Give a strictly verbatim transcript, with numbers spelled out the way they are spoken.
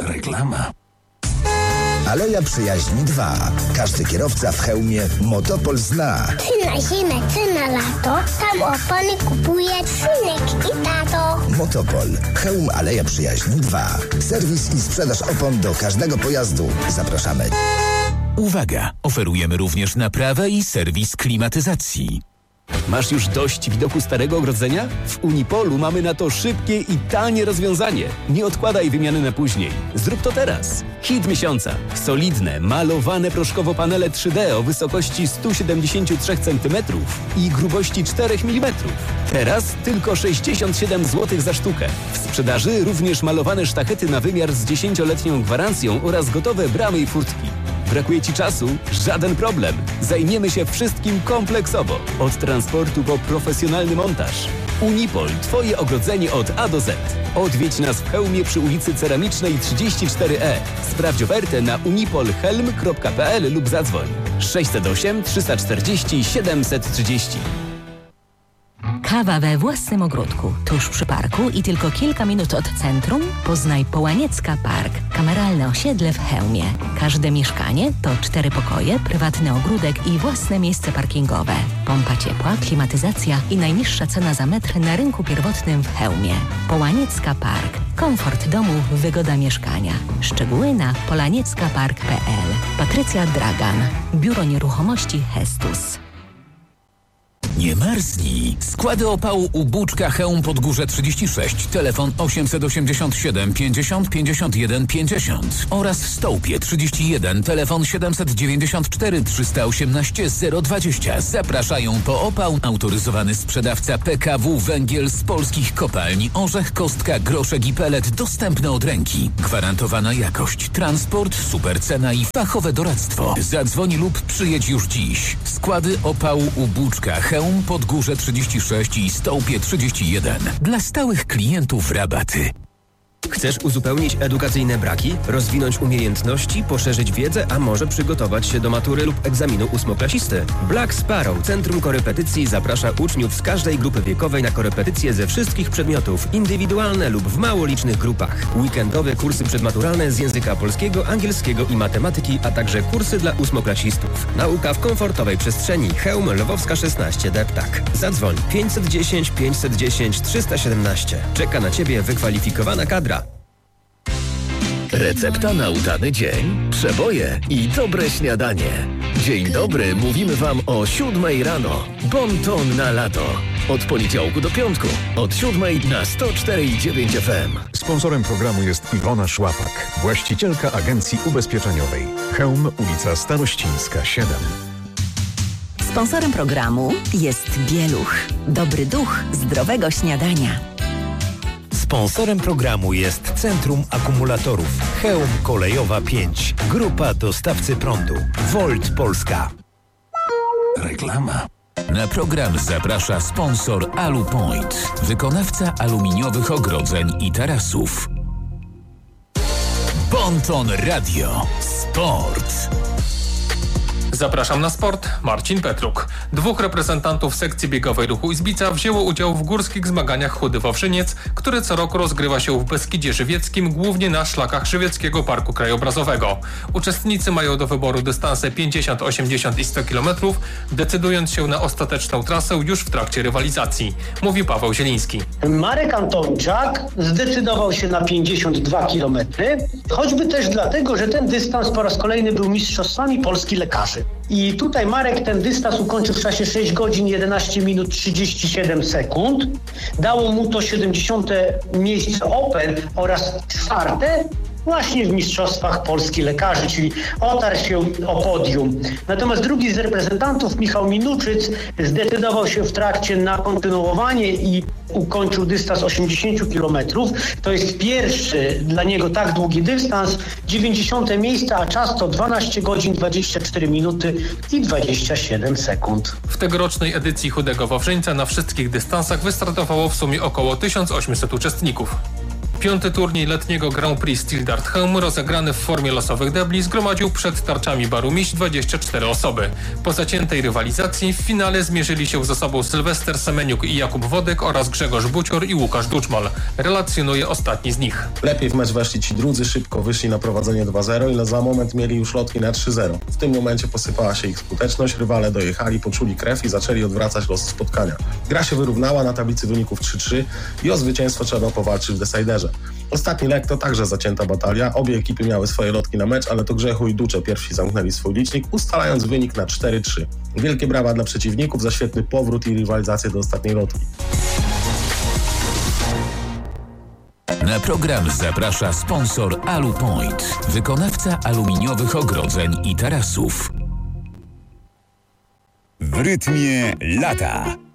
Reklama. Aleja Przyjaźni dwa. Każdy kierowca w hełmie Motopol zna. Czy na zimę, czy na lato, tam opony kupuje synek i tato. Motopol. Hełm Aleja Przyjaźni dwa. Serwis i sprzedaż opon do każdego pojazdu. Zapraszamy. Uwaga! Oferujemy również naprawę i serwis klimatyzacji. Masz już dość widoku starego ogrodzenia? W Unipolu mamy na to szybkie i tanie rozwiązanie. Nie odkładaj wymiany na później. Zrób to teraz. Hit miesiąca. Solidne, malowane proszkowo panele trzy D o wysokości sto siedemdziesiąt trzy centymetrów i grubości cztery milimetry. Teraz tylko sześćdziesiąt siedem złotych za sztukę. W sprzedaży również malowane sztachety na wymiar z dziesięcioletnią gwarancją oraz gotowe bramy i furtki. Brakuje Ci czasu? Żaden problem. Zajmiemy się wszystkim kompleksowo. Od transportu po profesjonalny montaż. Unipol. Twoje ogrodzenie od A do Z. Odwiedź nas w Chełmie przy ulicy Ceramicznej trzydzieści cztery E. Sprawdź ofertę na unipolhelm kropka p l lub zadzwoń sześćset osiem trzysta czterdzieści siedemset trzydzieści. Kawa we własnym ogródku, tuż przy parku i tylko kilka minut od centrum? Poznaj Połaniecka Park, kameralne osiedle w Chełmie. Każde mieszkanie to cztery pokoje, prywatny ogródek i własne miejsce parkingowe. Pompa ciepła, klimatyzacja i najniższa cena za metr na rynku pierwotnym w Chełmie. Połaniecka Park. Komfort domu, wygoda mieszkania. Szczegóły na polanieckapark kropka p l. Patrycja Dragan. Biuro Nieruchomości Hestus. Nie marznij. Składy opału u Buczka Chełm Podgórze trzydzieści sześć, telefon osiemset osiemdziesiąt siedem pięćdziesiąt pięćdziesiąt jeden pięćdziesiąt oraz Stołpie trzydzieści jeden, telefon siedemset dziewięćdziesiąt cztery trzysta osiemnaście zero dwadzieścia. Zapraszają po opał autoryzowany sprzedawca P K W Węgiel z polskich kopalni Orzech, Kostka, Groszek i Pelet, dostępne od ręki. Gwarantowana jakość, transport, super cena i fachowe doradztwo. Zadzwoń lub przyjedź już dziś. Składy opału u Buczka Chełm Podgórze trzydzieści sześć i Stołpie trzydzieści jeden. Dla stałych klientów rabaty. Chcesz uzupełnić edukacyjne braki, rozwinąć umiejętności, poszerzyć wiedzę, a może przygotować się do matury lub egzaminu ósmoklasisty? Black Sparrow Centrum Korepetycji zaprasza uczniów z każdej grupy wiekowej na korepetycje ze wszystkich przedmiotów, indywidualne lub w mało licznych grupach. Weekendowe kursy przedmaturalne z języka polskiego, angielskiego i matematyki, a także kursy dla ósmoklasistów. Nauka w komfortowej przestrzeni. Chełm Lwowska szesnaście, Deptak. Zadzwoń pięćset dziesięć pięćset dziesięć trzysta siedemnaście. Czeka na Ciebie wykwalifikowana kadra. Recepta na udany dzień, przeboje i dobre śniadanie. Dzień dobry, mówimy Wam o siódmej rano. Bon ton na lato. Od poniedziałku do piątku. Od siódmej na sto cztery i dziewięć F M. Sponsorem programu jest Iwona Szłapak, właścicielka agencji ubezpieczeniowej. Chełm, ulica Starościńska siedem. Sponsorem programu jest Bieluch. Dobry duch zdrowego śniadania. Sponsorem programu jest Centrum Akumulatorów Chełm Kolejowa pięć. Grupa dostawcy prądu. Volt Polska. Reklama. Na program zaprasza sponsor Alupoint, wykonawca aluminiowych ogrodzeń i tarasów. Bonton Radio. Sport. Zapraszam na sport. Marcin Petruk. Dwóch reprezentantów sekcji biegowej Ruchu Izbica wzięło udział w górskich zmaganiach Chudy Wawrzyniec, które co roku rozgrywa się w Beskidzie Żywieckim, głównie na szlakach Żywieckiego Parku Krajobrazowego. Uczestnicy mają do wyboru dystanse pięćdziesiąt, osiemdziesiąt i sto kilometrów, decydując się na ostateczną trasę już w trakcie rywalizacji. Mówi Paweł Zieliński. Marek Antonczak zdecydował się na pięćdziesiąt dwa kilometry, choćby też dlatego, że ten dystans po raz kolejny był mistrzostwami Polski lekarzy. I tutaj Marek ten dystans ukończył w czasie sześć godzin jedenaście minut trzydzieści siedem sekund. Dało mu to siedemdziesiąte miejsce Open oraz czwarte właśnie w Mistrzostwach Polski Lekarzy, czyli otarł się o podium. Natomiast drugi z reprezentantów, Michał Minuczyc, zdecydował się w trakcie na kontynuowanie i ukończył dystans osiemdziesiąt kilometrów. To jest pierwszy dla niego tak długi dystans, dziewięćdziesiąte miejsce, a czas to dwanaście godzin dwadzieścia cztery minuty i dwadzieścia siedem sekund. W tegorocznej edycji Chudego Wawrzyńca na wszystkich dystansach wystartowało w sumie około tysiąc osiemset uczestników. Piąty turniej letniego Grand Prix Steel Dart Chełm, rozegrany w formie losowych debli, zgromadził przed tarczami baru Miś dwadzieścia cztery osoby. Po zaciętej rywalizacji w finale zmierzyli się ze sobą Sylwester Semeniuk i Jakub Wodek oraz Grzegorz Bucior i Łukasz Duczmal. Relacjonuje ostatni z nich. Lepiej w mecz weszli ci drudzy, szybko wyszli na prowadzenie dwa zero i za moment mieli już lotki na trzy zero. W tym momencie posypała się ich skuteczność, rywale dojechali, poczuli krew i zaczęli odwracać los spotkania. Gra się wyrównała, na tablicy wyników trzy trzy i o zwycięstwo trzeba powalczyć w desajderze. Ostatni leg to także zacięta batalia. Obie ekipy miały swoje lotki na mecz, ale to Grzechu i Ducze pierwsi zamknęli swój licznik, ustalając wynik na cztery trzy. Wielkie brawa dla przeciwników za świetny powrót i rywalizację do ostatniej lotki. Na program zaprasza sponsor Alupoint, wykonawca aluminiowych ogrodzeń i tarasów. W rytmie lata.